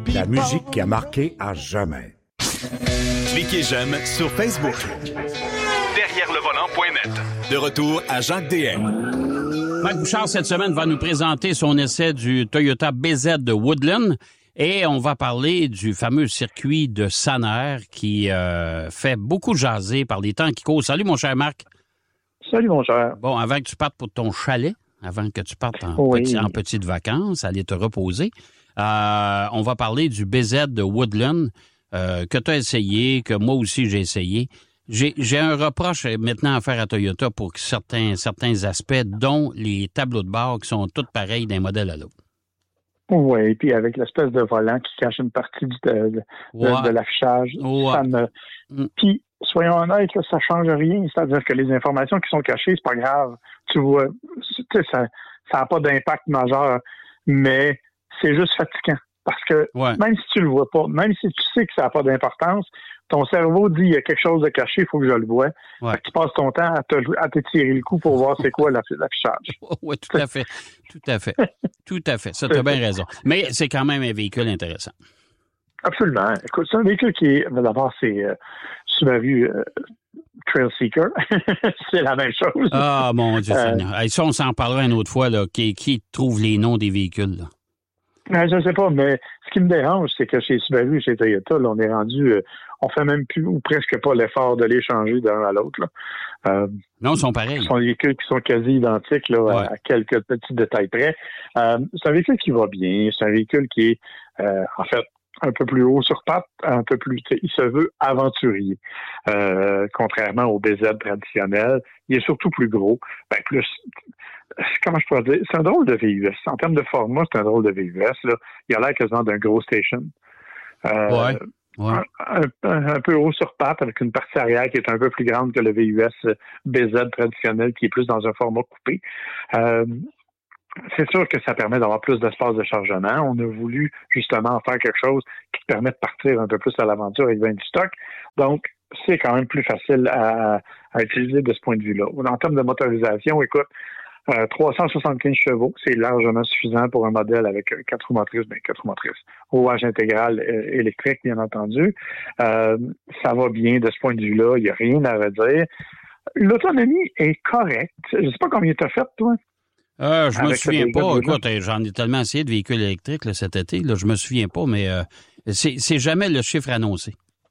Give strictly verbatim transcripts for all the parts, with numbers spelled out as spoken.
La musique qui a marqué à jamais. Cliquez j'aime sur Facebook. Derrière le volant point net. De retour à Jacques D M. Mike Bouchard, cette semaine, va nous présenter son essai du Toyota B Z de Woodland. Et on va parler du fameux circuit de Saner qui euh, fait beaucoup jaser par les temps qui courent. Salut, mon cher Marc. Salut, mon cher. Bon, avant que tu partes pour ton chalet, avant que tu partes en, oui. petit, en petites vacances, aller te reposer, euh, on va parler du B Z de Woodland euh, que tu as essayé, que moi aussi j'ai essayé. J'ai, j'ai un reproche maintenant à faire à Toyota pour certains, certains aspects, dont les tableaux de bord qui sont tous pareils d'un modèle à l'autre. Oui, puis avec l'espèce de volant qui cache une partie du, de, de, ouais. de l'affichage, ouais. ça me... Mm. Puis, soyons honnêtes, là, ça change rien. C'est-à-dire que les informations qui sont cachées, c'est pas grave. Tu vois, tu sais, ça ça n'a pas d'impact majeur, mais c'est juste fatigant. Parce que ouais. même si tu le vois pas, même si tu sais que ça n'a pas d'importance, ton cerveau dit il y a quelque chose de caché, il faut que je le voie. Ouais. Fait que tu passes ton temps à, te, à t'étirer le cou pour voir c'est quoi l'affichage. Oui, tout à fait. Tout à fait. Tout à fait. Ça, tu as bien raison. Mais c'est quand même un véhicule intéressant. Absolument. Écoute, c'est un véhicule qui est, d'abord, c'est euh, Subaru euh, Trail Seeker. C'est la même chose. Ah, mon Dieu euh, Seigneur. Ça, on s'en parlera une autre fois, là. Qui, qui trouve les noms des véhicules, là? Je ne sais pas, mais ce qui me dérange, c'est que chez Subaru et chez Toyota, là, on est rendu, euh, on fait même plus ou presque pas l'effort de les changer d'un à l'autre. Là. Euh, non, ils sont pareils. Ce sont des véhicules qui sont quasi identiques là, ouais. à, à quelques petits détails près. Euh, c'est un véhicule qui va bien. C'est un véhicule qui est, euh, en fait, un peu plus haut sur pattes, un peu plus, il se veut aventurier. Euh, contrairement au B Z traditionnel, il est surtout plus gros. Ben, plus, comment je pourrais dire, c'est un drôle de V U S. En termes de format, c'est un drôle de V U S, là. Il a l'air quasiment d'un gros station. Euh, ouais. Ouais. Un, un, un peu haut sur pattes, avec une partie arrière qui est un peu plus grande que le V U S B Z traditionnel, qui est plus dans un format coupé. Euh, C'est sûr que ça permet d'avoir plus d'espace de chargement. On a voulu justement faire quelque chose qui permet de partir un peu plus à l'aventure avec vingt du stock. Donc, c'est quand même plus facile à, à utiliser de ce point de vue-là. En termes de motorisation, écoute, euh, trois cent soixante-quinze chevaux, c'est largement suffisant pour un modèle avec quatre roues motrices, bien quatre roues motrices, rouage intégral euh, électrique, bien entendu. Euh, ça va bien de ce point de vue-là, il n'y a rien à redire. L'autonomie est correcte. Je ne sais pas combien tu as fait, toi. Euh, je me souviens pas. Écoute, j'en ai tellement essayé de véhicules électriques là, cet été, là, je me souviens pas, mais euh, c'est, c'est jamais le chiffre annoncé.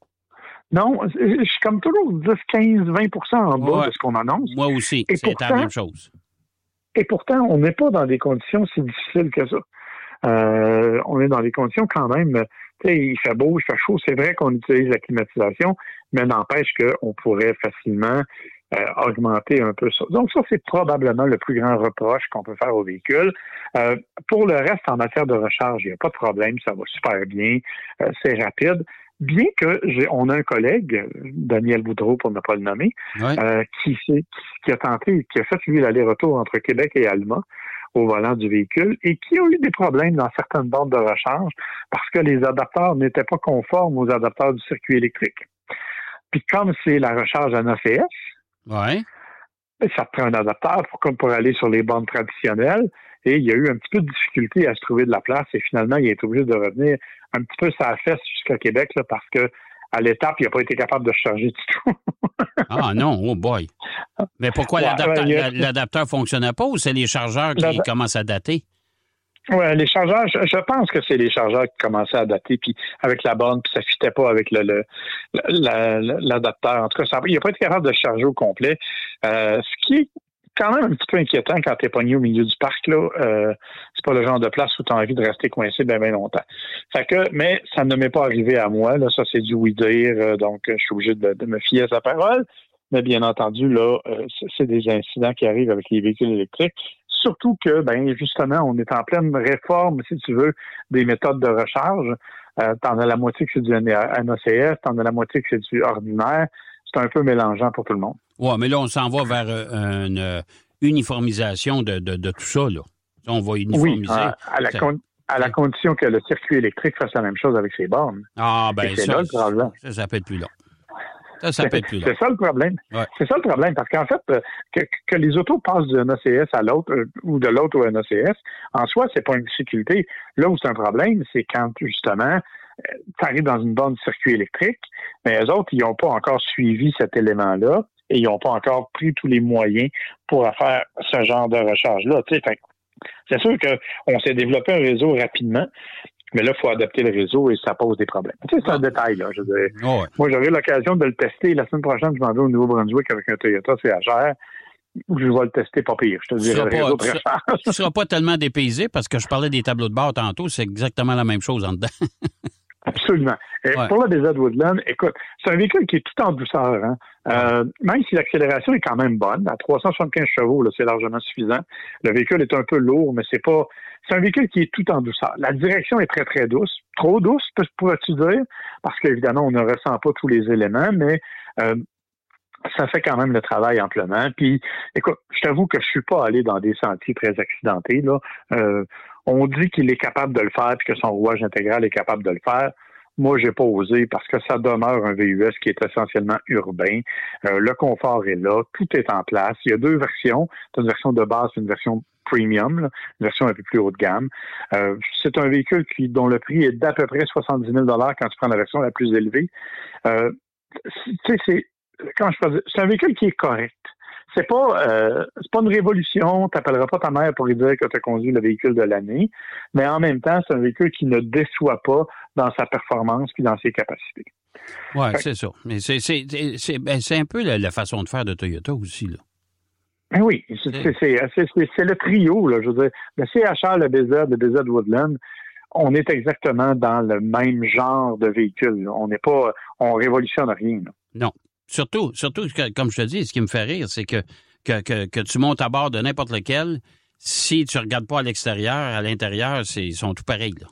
Non, je suis comme toujours dix, quinze, vingt pour cent en bas ouais. de ce qu'on annonce. Moi aussi, et c'est pourtant, la même chose. Et pourtant, on n'est pas dans des conditions si difficiles que ça. Euh, on est dans des conditions quand même, tu sais, il fait beau, il fait chaud. C'est vrai qu'on utilise la climatisation, mais n'empêche qu'on pourrait facilement Euh, augmenter un peu ça. Donc ça, c'est probablement le plus grand reproche qu'on peut faire au véhicule. Euh, pour le reste, en matière de recharge, il n'y a pas de problème, ça va super bien, euh, c'est rapide. Bien que j'ai, on a un collègue, Daniel Boudreau, pour ne pas le nommer, ouais. euh, qui, qui, qui a tenté, qui a fait lui l'aller-retour entre Québec et Alma au volant du véhicule et qui a eu des problèmes dans certaines bornes de recharge parce que les adapteurs n'étaient pas conformes aux adapteurs du circuit électrique. Puis comme c'est la recharge en A C S, ouais. ça te prend un adapteur pour, comme pour aller sur les bornes traditionnelles. Et il y a eu un petit peu de difficulté à se trouver de la place. Et finalement, il est obligé de revenir un petit peu sur la fesse jusqu'à Québec là, parce que à l'étape, il n'a pas été capable de se charger du tout. Ah non, oh boy. Mais pourquoi ouais, l'adapteur, ouais, a... l'adapteur ne fonctionnait pas ou c'est les chargeurs qui L'ad... commencent à dater? Oui, les chargeurs, je, je pense que c'est les chargeurs qui commençaient à dater, puis avec la borne, puis ça ne fitait pas avec le, le, la, la, l'adapteur. En tout cas, ça, il n'a pas été capable de charger au complet. Euh, ce qui est quand même un petit peu inquiétant quand tu es pogné au milieu du parc, là. Euh, c'est pas le genre de place où tu as envie de rester coincé bien, bien longtemps. Fait que, mais ça ne m'est pas arrivé à moi, là. Ça, c'est du oui-dire, euh, donc je suis obligé de, de me fier à sa parole. Mais bien entendu, là, euh, c'est, c'est des incidents qui arrivent avec les véhicules électriques. Surtout que, ben justement, on est en pleine réforme, si tu veux, des méthodes de recharge. Euh, t'en as la moitié que c'est du N A C S, t'en as la moitié que c'est du ordinaire. C'est un peu mélangeant pour tout le monde. Oui, mais là, on s'en va vers euh, une euh, uniformisation de, de, de tout ça, là. On va uniformiser. Oui, à, à, la, con- à la condition que le circuit électrique fasse la même chose avec ses bornes. Ah, ben c'est ça, là le problème. Ça, ça peut être plus long. Ça, ça peut être plus long. C'est ça le problème. Ouais. C'est ça le problème, parce qu'en fait, que, que les autos passent d'un A C S à l'autre euh, ou de l'autre au N A C S, en soi, c'est pas une difficulté. Là où c'est un problème, c'est quand, justement, tu arrives dans une borne de circuit électrique, mais eux autres, ils n'ont pas encore suivi cet élément-là et ils n'ont pas encore pris tous les moyens pour faire ce genre de recharge-là. Tu sais, fait, c'est sûr qu'on s'est développé un réseau rapidement, mais là, il faut adapter le réseau et ça pose des problèmes. Tu sais, c'est un détail, là. Je veux dire, oh ouais. Moi, j'aurai l'occasion de le tester. La semaine prochaine, je m'en vais au Nouveau-Brunswick avec un Toyota C H R. Je vais le tester pas pire. Je te dirais le réseau de recharge. Tu ne seras pas tellement dépaysé parce que je parlais des tableaux de bord tantôt. C'est exactement la même chose en dedans. Absolument. Et ouais. Pour la B Z Woodland, écoute, c'est un véhicule qui est tout en douceur. Hein? Euh, même si l'accélération est quand même bonne, à trois cent soixante-quinze chevaux, là, c'est largement suffisant. Le véhicule est un peu lourd, mais c'est pas. C'est un véhicule qui est tout en douceur. La direction est très, très douce. Trop douce, pourrais-tu dire? Parce qu'évidemment, on ne ressent pas tous les éléments, mais euh, ça fait quand même le travail amplement. Puis, écoute, je t'avoue que je suis pas allé dans des sentiers très accidentés, là. Euh, On dit qu'il est capable de le faire et que son rouage intégral est capable de le faire. Moi, j'ai pas osé parce que ça demeure un V U S qui est essentiellement urbain. Euh, le confort est là, tout est en place. Il y a deux versions. C'est une version de base et une version premium, là, une version un peu plus haut de gamme. Euh, c'est un véhicule qui dont le prix est d'à peu près soixante-dix mille dollars quand tu prends la version la plus élevée. Euh, tu sais, c'est quand je peux dire, c'est un véhicule qui est correct. C'est pas euh, c'est pas une révolution, t'appelleras pas ta mère pour lui dire que tu as conduit le véhicule de l'année, mais en même temps, c'est un véhicule qui ne déçoit pas dans sa performance puis dans ses capacités. Oui, c'est ça. Mais c'est, c'est, c'est, ben, c'est un peu la, la façon de faire de Toyota aussi, là. Ben oui, c'est, c'est, c'est, c'est, c'est, c'est le trio, là. Je veux dire, le C H R, le B Z, le B Z Woodland, on est exactement dans le même genre de véhicule, là. On n'est pas, on révolutionne rien, là. Non. Surtout, surtout, comme je te dis, ce qui me fait rire, c'est que, que, que, que tu montes à bord de n'importe lequel, si tu ne regardes pas à l'extérieur, à l'intérieur, c'est, ils sont tout pareils, là.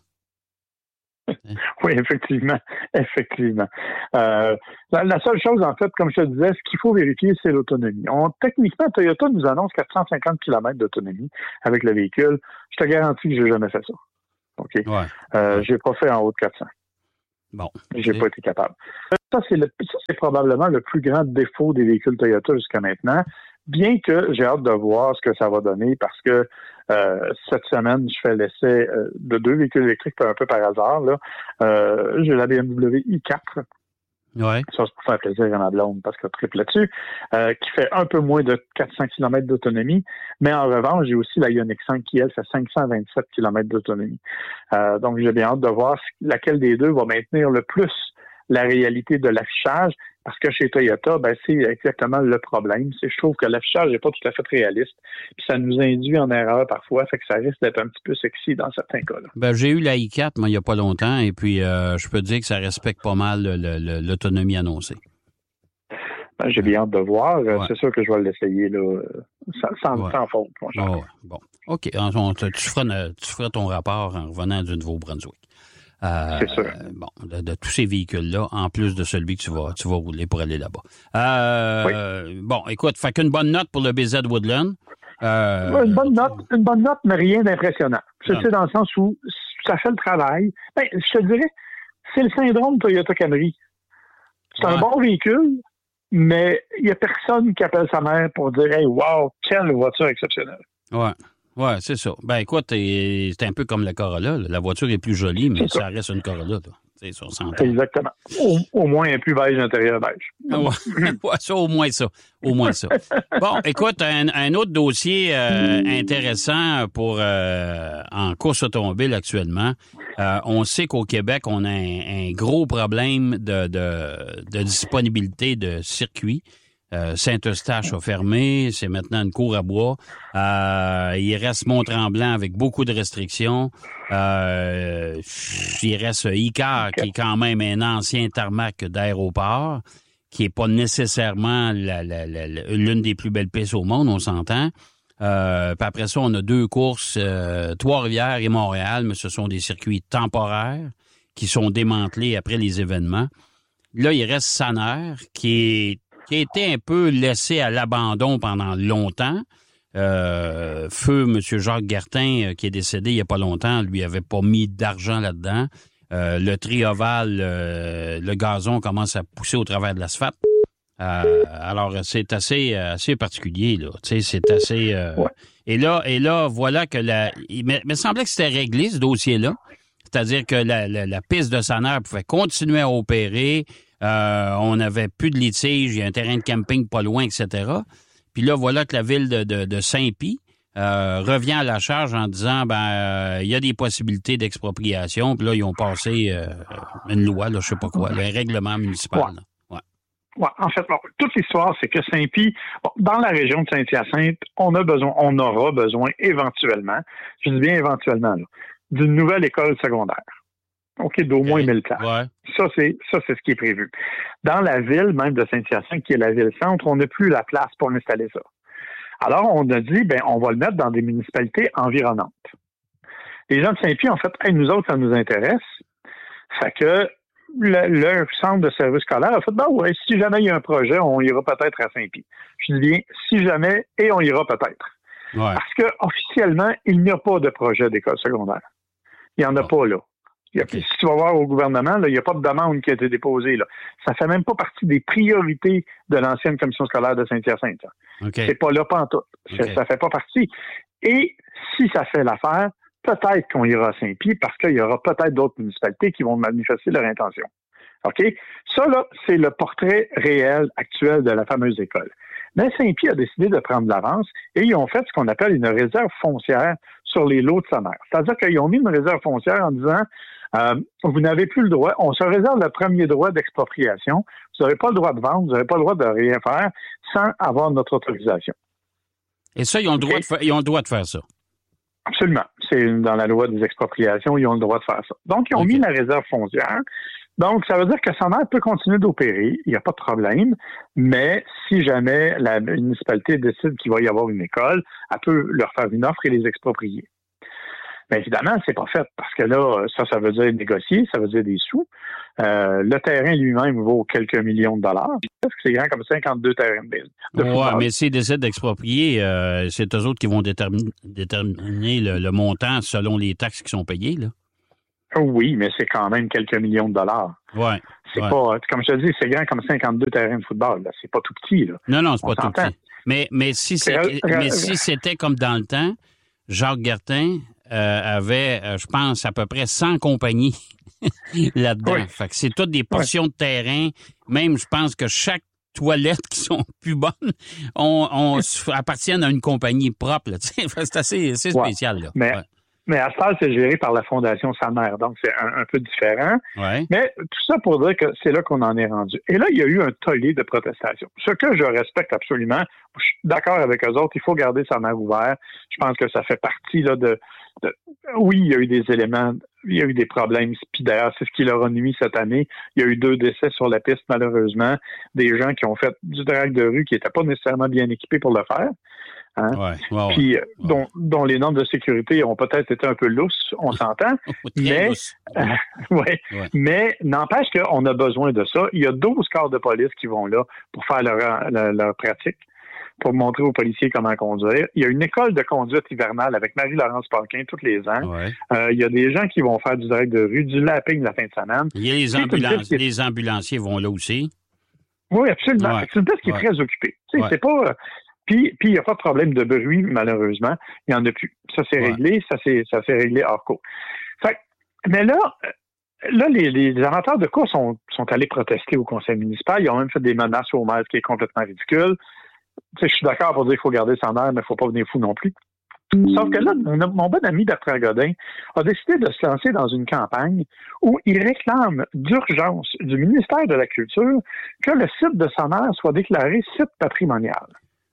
Oui, effectivement. Effectivement. Euh, la, la seule chose, en fait, comme je te disais, ce qu'il faut vérifier, c'est l'autonomie. On, techniquement, Toyota nous annonce quatre cent cinquante kilomètres d'autonomie avec le véhicule. Je te garantis que je n'ai jamais fait ça. OK? Ouais. Euh, j'ai pas fait en haut de quatre cents. Bon. J'ai pas été capable. Ça, c'est le, ça, c'est probablement le plus grand défaut des véhicules Toyota jusqu'à maintenant. Bien que j'ai hâte de voir ce que ça va donner parce que euh, cette semaine, je fais l'essai euh, de deux véhicules électriques un peu par hasard. Là. Euh, j'ai la B M W i quatre. Ouais. Ça, c'est pour faire plaisir à ma blonde parce qu'elle triple là-dessus, euh, qui fait un peu moins de quatre cents kilomètres d'autonomie. Mais en revanche, j'ai aussi la Ioniq cinq qui, elle, fait cinq cent vingt-sept kilomètres d'autonomie. Euh, donc, j'ai bien hâte de voir laquelle des deux va maintenir le plus la réalité de l'affichage, parce que chez Toyota, ben, c'est exactement le problème. C'est je trouve que l'affichage n'est pas tout à fait réaliste, puis ça nous induit en erreur parfois, fait que ça risque d'être un petit peu sexy dans certains cas-là. Ben, j'ai eu la i quatre, moi, il n'y a pas longtemps, et puis euh, je peux te dire que ça respecte pas mal le, le, l'autonomie annoncée. Ben, j'ai bien hâte de voir. Ouais. C'est sûr que je vais l'essayer là, sans, sans, ouais. sans faute. Mon cher. Oh, ouais. Bon, OK. On, on, tu, feras, tu feras ton rapport en revenant du Nouveau-Brunswick. Euh, c'est sûr. Bon, de, de tous ces véhicules-là, en plus de celui que tu vas, tu vas rouler pour aller là-bas. Euh, oui. Bon, écoute, fait qu'une bonne note pour le B Z Woodland. Euh, une bonne note, une bonne note, mais rien d'impressionnant. Je sais dans le sens où ça fait le travail. Ben, je te dirais, c'est le syndrome Toyota Camry. C'est ouais. un bon véhicule, mais il n'y a personne qui appelle sa mère pour dire « Hey, wow, quelle voiture exceptionnelle! » Ouais. Oui, c'est ça. Ben écoute, c'est un peu comme la Corolla. Là. La voiture est plus jolie, mais ça. ça reste une Corolla. Là. Ça, exactement. Au, au moins un plus beige, intérieur beige. Ouais, ouais, ça, au moins ça. Au moins ça. Bon, écoute, un, un autre dossier euh, intéressant pour euh, en course automobile actuellement. Euh, on sait qu'au Québec, on a un, un gros problème de, de, de disponibilité de circuits. Euh, Saint-Eustache a fermé, c'est maintenant une cour à bois. Euh, il reste Mont-Tremblant avec beaucoup de restrictions. Euh, il reste Icar, qui est quand même un ancien tarmac d'aéroport, qui est pas nécessairement la, la, la, l'une des plus belles pistes au monde, on s'entend. Euh, puis après ça, on a deux courses, euh, Trois-Rivières et Montréal, mais ce sont des circuits temporaires qui sont démantelés après les événements. Là, il reste Saner, qui est qui a été un peu laissé à l'abandon pendant longtemps. Euh, feu M. Jacques Gertin, euh, qui est décédé il n'y a pas longtemps, lui avait pas mis d'argent là-dedans. Euh, le tri ovale, euh, le gazon commence à pousser au travers de l'asphalte. Euh, alors, c'est assez, assez particulier, là. Tu sais, c'est assez... Euh... Ouais. Et là, et là, voilà que la... Il me, me semblait que c'était réglé, ce dossier-là. C'est-à-dire que la, la, la piste de Sanaire pouvait continuer à opérer. Euh, on n'avait plus de litige. Il y a un terrain de camping pas loin, et cetera. Puis là, voilà que la ville de, de, de Saint-Pie euh, revient à la charge en disant, ben, euh, il y a des possibilités d'expropriation. Puis là, ils ont passé euh, une loi, là, je sais pas quoi, là, un règlement municipal. Ouais. Là. Ouais. Ouais, en fait, bon, toute l'histoire, c'est que Saint-Pie, bon, dans la région de Saint-Hyacinthe, on a besoin, on aura besoin éventuellement, je dis bien éventuellement, là, d'une nouvelle école secondaire. OK, d'au moins Okay. mille places. Ouais. Ça, c'est, ça, c'est ce qui est prévu. Dans la ville, même de Saint-Hyacinthe, qui est la ville-centre, on n'a plus la place pour installer ça. Alors, on a dit, ben, on va le mettre dans des municipalités environnantes. Les gens de Saint-Pie ont fait, hey, nous autres, ça nous intéresse. Fait que, le, leur centre de service scolaire a fait, ben ouais, si jamais il y a un projet, on ira peut-être à Saint-Pie. Je dis bien, si jamais, et on ira peut-être. Ouais. Parce que, officiellement, il n'y a pas de projet d'école secondaire. Il n'y en a Oh. pas, là. Il y a, Okay. Si tu vas voir au gouvernement, là, il n'y a pas de demande qui a été déposée. Là. Ça ne fait même pas partie des priorités de l'ancienne commission scolaire de Saint-Hyacinthe. Là. Okay. C'est pas là pantoute. Okay. Ça ne fait pas partie. Et si ça fait l'affaire, peut-être qu'on ira à Saint-Pie parce qu'il y aura peut-être d'autres municipalités qui vont manifester leur intention. OK? Ça, là, c'est le portrait réel actuel de la fameuse école. Mais Saint-Pie a décidé de prendre l'avance et ils ont fait ce qu'on appelle une réserve foncière sur les lots de Sanaire. C'est-à-dire qu'ils ont mis une réserve foncière en disant euh, vous n'avez plus le droit, on se réserve le premier droit d'expropriation, vous n'avez pas le droit de vendre, vous n'avez pas le droit de rien faire sans avoir notre autorisation. Et ça, ils ont le droit, okay. de, fa- ils ont le droit de faire ça. Absolument. C'est dans la loi des expropriations, ils ont le droit de faire ça. Donc, ils ont okay. mis la réserve foncière. Donc, ça veut dire que Sanaire peut continuer d'opérer, il n'y a pas de problème, mais si jamais la municipalité décide qu'il va y avoir une école, elle peut leur faire une offre et les exproprier. Mais évidemment, c'est pas fait, parce que là, ça, ça veut dire négocier, ça veut dire des sous. Euh, le terrain lui-même vaut quelques millions de dollars. C'est grand comme cinquante-deux terrains de, de ouais, football. Mais s'ils décident d'exproprier, euh, c'est eux autres qui vont déterminer, déterminer le, le montant selon les taxes qui sont payées, là. Oui, mais c'est quand même quelques millions de dollars. Ouais. C'est ouais. pas, comme je te dis, c'est grand comme cinquante-deux terrains de football. Là. C'est pas tout petit, là. Non, non, c'est On pas s'entend. tout petit. Mais, mais, si, c'est, mais si c'était comme dans le temps, Jacques Gertin euh, avait, euh, je pense, à peu près cent compagnies là-dedans. Oui. Fait que c'est toutes des portions oui. de terrain. Même, je pense que chaque toilette qui sont plus bonnes on, on appartiennent à une compagnie propre. Là, c'est assez, assez spécial. Là. Mais, ouais. mais à ce stade, c'est géré par la Fondation Sanaire, donc c'est un, un peu différent. Ouais. Mais tout ça pour dire que c'est là qu'on en est rendu. Et là, il y a eu un tollé de protestation. Ce que je respecte absolument, je suis d'accord avec eux autres, il faut garder Sanaire ouvert. Je pense que ça fait partie là de, de... Oui, il y a eu des éléments, il y a eu des problèmes, puis d'ailleurs, c'est ce qui leur a nuit cette année. Il y a eu deux décès sur la piste, malheureusement, des gens qui ont fait du drag de rue qui n'étaient pas nécessairement bien équipés pour le faire. Hein? Ouais, ouais, puis, ouais. Dont, dont les normes de sécurité ont peut-être été un peu lousses, on s'entend. mais, euh, ouais, ouais. mais n'empêche qu'on a besoin de ça. Il y a douze corps de police qui vont là pour faire leur, leur, leur pratique, pour montrer aux policiers comment conduire. Il y a une école de conduite hivernale avec Marie-Laurence Paquin tous les ans. Ouais. Euh, il y a des gens qui vont faire du drag de rue, du lapping la fin de semaine. Il y a les, ambulance, est... les ambulanciers vont là aussi. Oui, absolument. Ouais. C'est une piste qui est ouais. très occupée. Tu sais, ouais. c'est pas... Puis, puis il n'y a pas de problème de bruit, malheureusement. Il n'y en a plus. Ça, c'est ouais. réglé. Ça, c'est, ça s'est réglé hors cours. Fait, mais là, là les, les amateurs de course sont, sont allés protester au conseil municipal. Ils ont même fait des menaces au maire, ce qui est complètement ridicule. Tu sais, je suis d'accord pour dire qu'il faut garder son air, mais il ne faut pas venir fou non plus. Sauf que là, mon, mon bon ami Bertrand Godin a décidé de se lancer dans une campagne où il réclame d'urgence du ministère de la Culture que le site de Sanaire soit déclaré site patrimonial.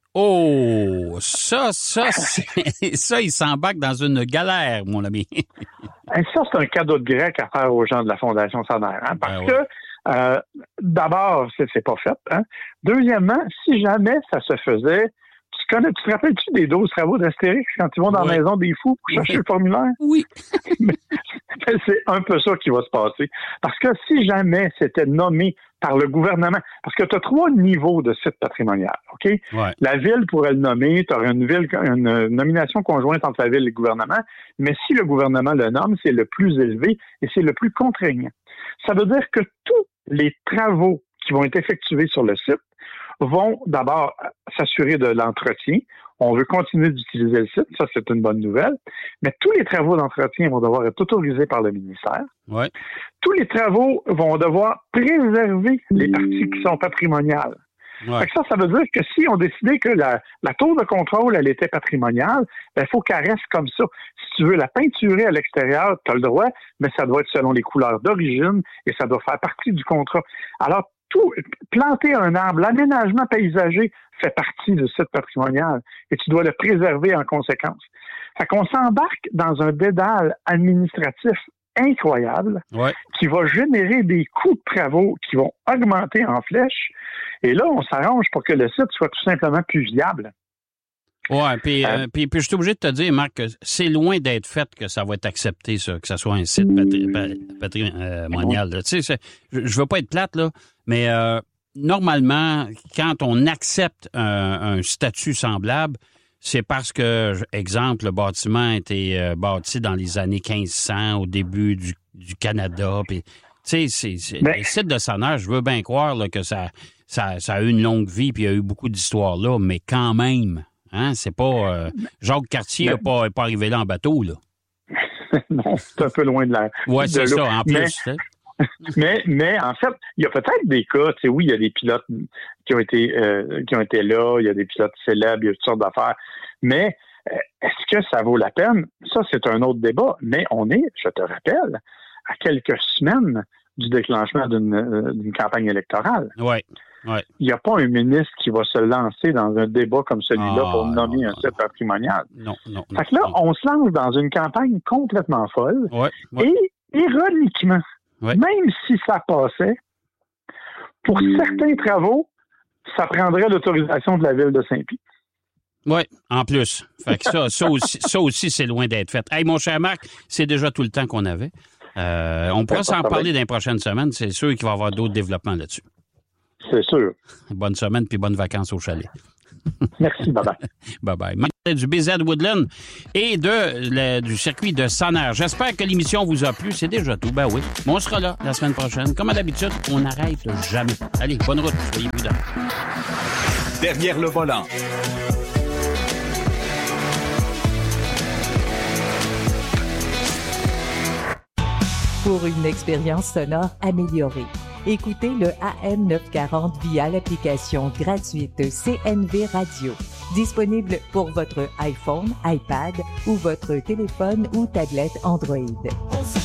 Oh, ça, ça, c'est, ça, il s'embarque dans une galère, mon ami. Ça, c'est un cadeau de grec à faire aux gens de la Fondation Sanaire, hein, parce ben ouais. que, euh, d'abord, c'est, c'est pas fait. Hein. Deuxièmement, si jamais ça se faisait, tu connais, tu te rappelles-tu des douze travaux d'Astérix quand ils vont dans oui. la maison des fous pour chercher oui. le formulaire? Oui. Mais, c'est un peu ça qui va se passer. Parce que si jamais c'était nommé par le gouvernement, parce que tu as trois niveaux de site patrimonial, OK? Ouais. La ville pourrait le nommer, tu aurais une, ville, une nomination conjointe entre la ville et le gouvernement, mais si le gouvernement le nomme, c'est le plus élevé et c'est le plus contraignant. Ça veut dire que tous les travaux qui vont être effectués sur le site vont d'abord s'assurer de l'entretien. On veut continuer d'utiliser le site, ça c'est une bonne nouvelle, mais tous les travaux d'entretien vont devoir être autorisés par le ministère. Ouais. Tous les travaux vont devoir préserver les parties qui sont patrimoniales. Ouais. Fait que ça, ça veut dire que si on décidait que la, la tour de contrôle, elle était patrimoniale, il faut qu'elle reste comme ça. Si tu veux la peinturer à l'extérieur, tu as le droit, mais ça doit être selon les couleurs d'origine et ça doit faire partie du contrat. Alors, tout, planter un arbre, l'aménagement paysager fait partie du site patrimonial et tu dois le préserver en conséquence. Fait qu'on s'embarque dans un dédale administratif incroyable ouais. qui va générer des coûts de travaux qui vont augmenter en flèche. Et là, on s'arrange pour que le site soit tout simplement plus viable. Oui, puis, euh, euh, puis, puis je suis obligé de te dire, Marc, que c'est loin d'être fait que ça va être accepté, ça, que ça soit un site patrimonial. Patri- patri- euh, tu sais, je ne veux pas être plate, là, mais euh, normalement, quand on accepte un, un statut semblable, c'est parce que, exemple, le bâtiment a été euh, bâti dans les années quinze cents, au début du, du Canada. Puis, tu sais, c'est, c'est, Mais... les sites de sonnage, je veux bien croire là, que ça, ça, ça a eu une longue vie, puis il y a eu beaucoup d'histoires là, mais quand même, hein, c'est pas... Euh, Jacques Cartier n'est pas, pas arrivé là en bateau, là. Non, c'est un peu loin de la... Oui, c'est ça, en plus. Mais... Mais, mais en fait, il y a peut-être des cas, tu sais, oui, il y a des pilotes qui ont été euh, qui ont été là, il y a des pilotes célèbres, il y a toutes sortes d'affaires. Mais euh, est-ce que ça vaut la peine? Ça, c'est un autre débat. Mais on est, je te rappelle, à quelques semaines du déclenchement d'une, euh, d'une campagne électorale. Oui, oui. Il n'y a pas un ministre qui va se lancer dans un débat comme celui-là ah, pour nommer non, un site patrimonial. Non, non, non. Fait que là, non. on se lance dans une campagne complètement folle. Ouais, ouais. Et ironiquement, Ouais. même si ça passait, pour certains travaux, ça prendrait l'autorisation de la ville de Saint-Pie. Oui, en plus. Fait que ça, ça aussi, ça aussi, c'est loin d'être fait. Hey, mon cher Marc, c'est déjà tout le temps qu'on avait. Euh, on pourra s'en parler dans les prochaines semaines. C'est sûr qu'il va y avoir d'autres développements là-dessus. C'est sûr. Bonne semaine puis bonnes vacances au chalet. Merci, bye-bye. Bye-bye. Du B Z Woodland et de, le, du circuit de Sonnage. J'espère que l'émission vous a plu. C'est déjà tout. Ben oui. Mais on sera là la semaine prochaine. Comme à l'habitude, on n'arrête jamais. Allez, bonne route. Soyez prudents. Derrière le volant. Pour une expérience sonore améliorée, écoutez le A M neuf cent quarante via l'application gratuite C N V Radio, disponible pour votre iPhone, iPad ou votre téléphone ou tablette Android.